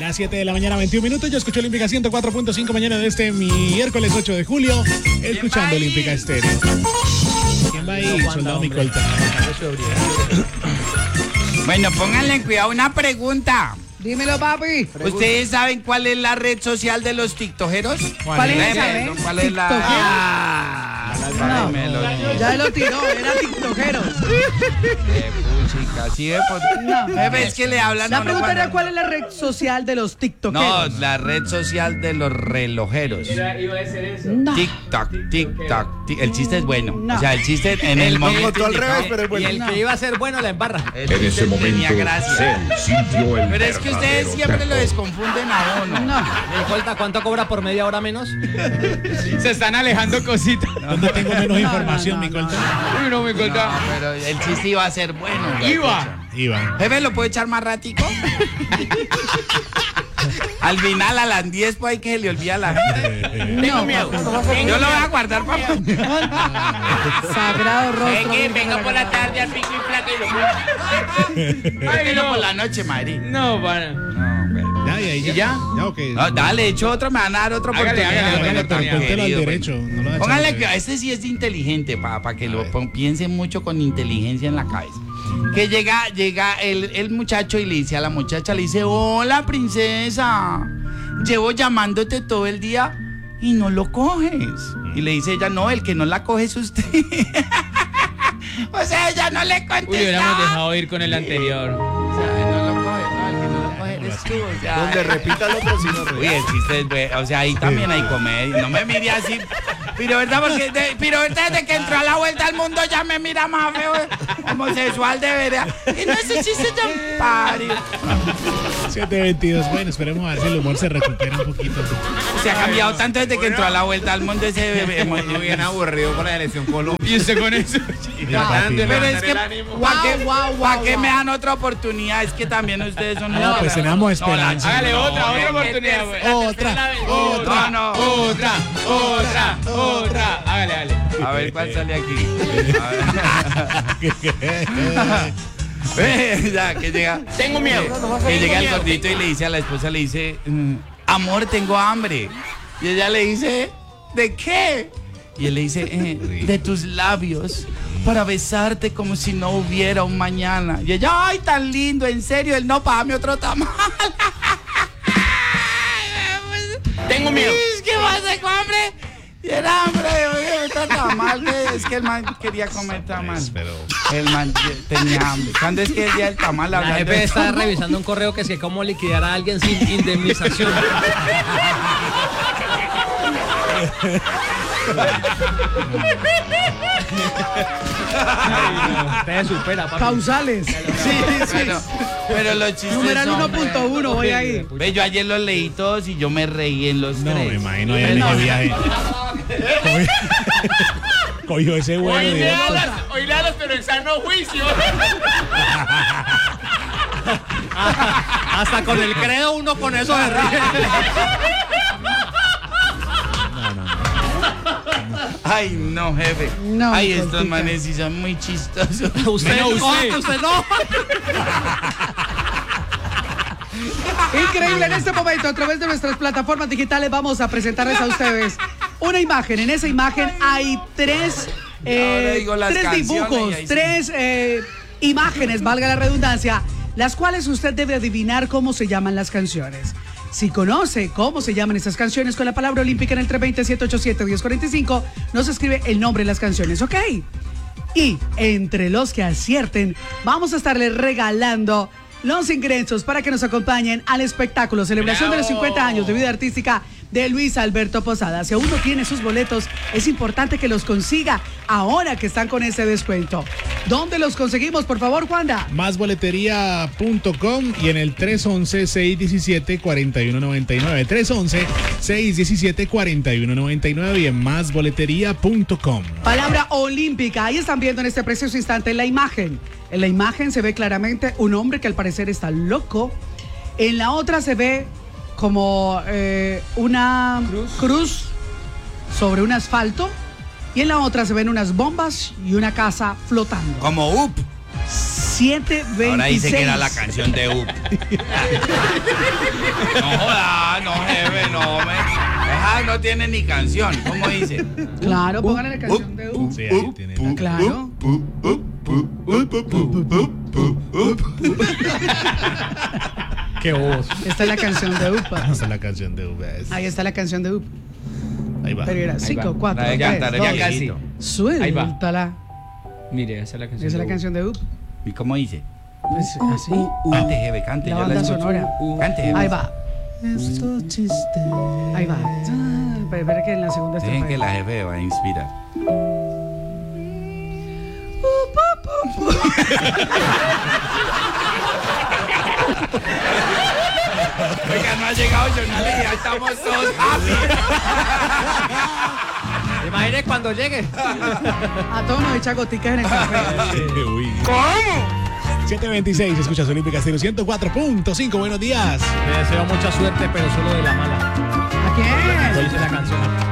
Las 7 de la mañana, 21 minutos. Yo escucho Olímpica 104.5 mañana de este miércoles 8 de julio. Escuchando Olímpica Estéreo. ¿Quién va ahí? Soldado Micolta. Bueno, pónganle cuidado una pregunta. Dímelo, papi. ¿Ustedes saben cuál es la red social de los tiktokeros? ¿Cuál es? ¿Cuál es la? No, ya lo tiró, era tiktokero. Puchica, sí, es que le hablan. La pregunta era ¿cuál es la red social de los tiktokeros? No, la red social de los relojeros. Iba a ser eso. No. TikTok. El chiste es bueno. No. O sea, el chiste en el momento. al revés, pero es bueno. Y el que iba a ser bueno la embarra. En ese momento gracia. sintió el Pero es que ustedes siempre lo desconfunden a uno. No. ¿Cuánto cobra por media hora menos? Se están alejando cositas. ¿Dónde tengo menos información, no, Micolta? Uy, no me No, conta. pero el chiste iba a ser bueno. Iván. Jefe, ¿lo puedo echar más ratico? Al final, a las 10, pues hay que se le olvida a la gente. No, Yo lo voy a guardar para sagrado rostro. venga por la tarde al pico y placa y lo Ay, no. por la noche, Madrid. No, para. No, pero... ¿Ya? ¿Ya o qué? No, dale, echo otro, me van a dar otra Hágale, oportunidad. hágale, Bueno, otra tan oportunidad. Póntelo al querido, derecho. bueno. No lo va a Póngale echar que al este sí es de inteligente, para que lo ver. piensen mucho con inteligencia en la cabeza. Que llega el muchacho y le dice a la muchacha, le dice, hola princesa, llevo llamándote todo el día y no lo coges. Y le dice ella, no, el que no la coge es usted. O sea, ella no le contesta. Uy, hubiéramos dejado ir con el anterior. O sea, no lo coge, no, el que no lo coge eres tú. O sea, Donde repita el otro, si no uy, el chiste es bueno. O sea, ahí también hay comedia. No me mire así. Pero verdad, porque desde que entró a la vuelta al mundo ya me mira más feo. Homosexual de verdad. Y no, ese chiste ya pari. 7:22. Bueno, esperemos a ver si el humor se recupera un poquito. Se ha cambiado tanto desde que entró a la vuelta al mundo ese bebé. Muy bien aburrido con la selección Colombia. Y usted con eso. Pero es que, Guau, ¿para qué me dan otra oportunidad? Es que también ustedes son... No, pues tenemos esperanza. Hágale otra oportunidad. Pues. Otra. Otra. Hágale. A ver cuál sale aquí. A ver. Ya, que llega. Tengo miedo. Que llega el gordito y le dice a la esposa, le dice, amor, tengo hambre. Y ella le dice, ¿de qué? Y él le dice, de tus labios, para besarte como si no hubiera un mañana. Y ella, ay, tan lindo, en serio, él no, págame otro tamal. Tengo miedo. ¿Qué pasa con hambre? Y el hambre, oye, otro tamal. Es que el man quería comer tamal. El man tenía hambre. ¿Cuándo es que es el día del tamal? La Hablando jefe de- está revisando un correo que es que cómo liquidar a alguien sin indemnización. Usted supera, papi. Causales. Pero los chistes Numeral son, 1.1, voy ahí. Ve, yo ayer los leí todos y yo me reí en los No, tres. me imagino ya en ese viaje. Cogió ese vuelo directo. Hoy le hablas, pero en sano juicio. Hasta con el credo uno con eso se ríe. Ay, no, jefe. No, Ay, estos Cortica. manes sí son muy chistosos. Usted no. Increíble, en este momento a través de nuestras plataformas digitales vamos a presentarles a ustedes una imagen. En esa imagen hay tres Ahora digo las canciones dibujos, y ahí sí. tres imágenes, valga la redundancia, las cuales usted debe adivinar cómo se llaman las canciones. Si conoce cómo se llaman esas canciones con la palabra olímpica en el 320-787-1045, nos escribe el nombre de las canciones, ¿ok? Y entre los que acierten, vamos a estarles regalando los ingresos para que nos acompañen al espectáculo celebración de los 50 años de vida artística de Luis Alberto Posada. Si aún no tiene sus boletos, es importante que los consiga ahora que están con ese descuento. ¿Dónde los conseguimos, por favor, Juanda? Másboletería.com y en el 311-617-4199. 311-617-4199 y en másboletería.com. Palabra olímpica. Ahí están viendo en este preciso instante la imagen. En la imagen se ve claramente un hombre que al parecer está loco. En la otra se ve como una cruz sobre un asfalto. Y en la otra se ven unas bombas y una casa flotando. Como up. 7:26. Ahora dice que era la canción de UP. No joda, no jefe, no me. Esa no tiene ni canción, ¿cómo dice? Claro, póngale la canción de UP. Sí, ahí tiene la- Claro. Qué voz. Esta es la canción de UP. Esa es la canción de UBS. Ahí está la canción de UP. Ahí va. Pero era 5, 4, La de 3, cantar, 2, ya casi. viejito. Ahí va. suéltala. Mire, esa es la canción. Esa es la de canción de UP. ¿Y cómo dice? Pues así. Cante, jefe, cante. La yo banda escucho. sonora. Cante, jefe. Ahí va. Ahí va. Pero espera que en la segunda Dejen estrofa. que la jefe va a inspirar. Oiga, no ha llegado Jonale y ya estamos todos happy. Imagine cuando llegue. A todos nos echa goticas en el café. Uy. ¿Cómo? 7:26, escuchas Olímpica Estéreo 104.5. Buenos días. Le deseo mucha suerte, pero solo de la mala. ¿A quién? Dice la canción.